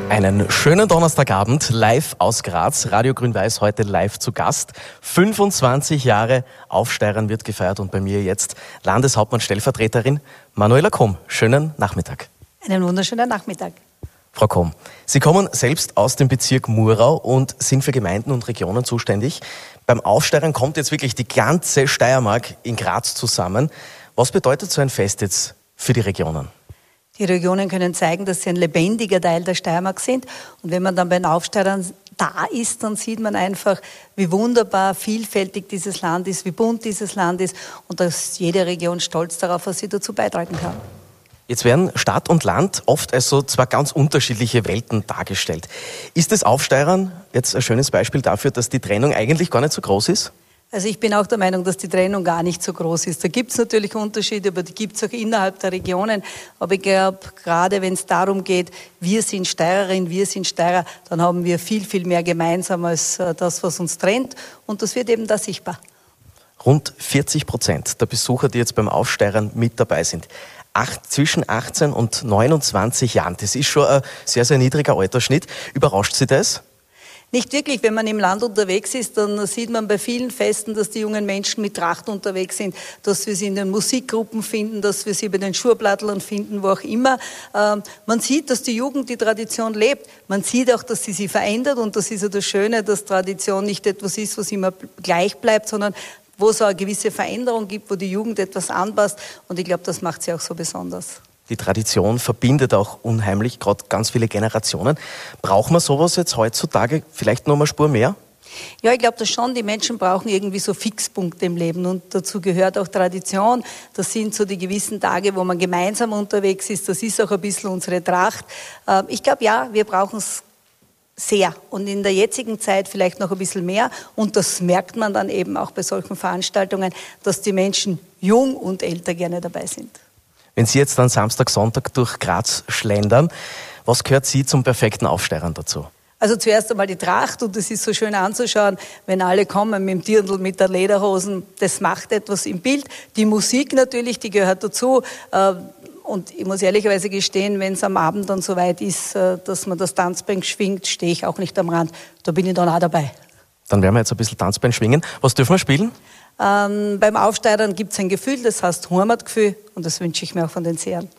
Einen schönen Donnerstagabend, live aus Graz. Radio Grün-Weiß heute live zu Gast. 25 Jahre Aufsteirern wird gefeiert und bei mir jetzt Landeshauptmann-Stellvertreterin Manuela Komm. Schönen Nachmittag. Einen wunderschönen Nachmittag. Frau Komm, Sie kommen selbst aus dem Bezirk Murau und sind für Gemeinden und Regionen zuständig. Beim Aufsteirern kommt jetzt wirklich die ganze Steiermark in Graz zusammen. Was bedeutet so ein Fest jetzt für die Regionen? Die Regionen können zeigen, dass sie ein lebendiger Teil der Steiermark sind. Und wenn man dann bei den Aufsteirern da ist, dann sieht man einfach, wie wunderbar vielfältig dieses Land ist, wie bunt dieses Land ist und dass jede Region stolz darauf, was sie dazu beitragen kann. Jetzt werden Stadt und Land oft als so zwei ganz unterschiedliche Welten dargestellt. Ist das Aufsteirern jetzt ein schönes Beispiel dafür, dass die Trennung eigentlich gar nicht so groß ist? Also ich bin auch der Meinung, dass die Trennung gar nicht so groß ist. Da gibt es natürlich Unterschiede, aber die gibt es auch innerhalb der Regionen. Aber ich glaube, gerade wenn es darum geht, wir sind Steirerin, wir sind Steirer, dann haben wir viel, viel mehr gemeinsam als das, was uns trennt. Und das wird eben da sichtbar. Rund 40% der Besucher, die jetzt beim Aufsteirern mit dabei sind, zwischen 18 und 29 Jahren. Das ist schon ein sehr, sehr niedriger Altersschnitt. Überrascht Sie das? Nicht wirklich. Wenn man im Land unterwegs ist, dann sieht man bei vielen Festen, dass die jungen Menschen mit Tracht unterwegs sind, dass wir sie in den Musikgruppen finden, dass wir sie bei den Schurplattlern finden, wo auch immer. Man sieht, dass die Jugend die Tradition lebt. Man sieht auch, dass sie verändert und das ist ja das Schöne, dass Tradition nicht etwas ist, was immer gleich bleibt, sondern wo es auch eine gewisse Veränderung gibt, wo die Jugend etwas anpasst und ich glaube, das macht sie auch so besonders. Die Tradition verbindet auch unheimlich, gerade ganz viele Generationen. Braucht man sowas jetzt heutzutage vielleicht noch mal Spur mehr? Ja, ich glaube das schon. Die Menschen brauchen irgendwie so Fixpunkte im Leben und dazu gehört auch Tradition. Das sind so die gewissen Tage, wo man gemeinsam unterwegs ist. Das ist auch ein bisschen unsere Tracht. Ich glaube, ja, wir brauchen es sehr und in der jetzigen Zeit vielleicht noch ein bisschen mehr und das merkt man dann eben auch bei solchen Veranstaltungen, dass die Menschen jung und älter gerne dabei sind. Wenn Sie jetzt dann Samstag, Sonntag durch Graz schlendern, was gehört Sie zum perfekten Aufsteirern dazu? Also zuerst einmal die Tracht und es ist so schön anzuschauen, wenn alle kommen mit dem Dirndl, mit der Lederhosen, das macht etwas im Bild. Die Musik natürlich, die gehört dazu und ich muss ehrlicherweise gestehen, wenn es am Abend dann soweit ist, dass man das Tanzbein schwingt, stehe ich auch nicht am Rand, da bin ich dann auch dabei. Dann werden wir jetzt ein bisschen Tanzbein schwingen. Was dürfen wir spielen? Beim Aufsteirern gibt es ein Gefühl, das heißt Heimatgefühl und das wünsche ich mir auch von den Sehern.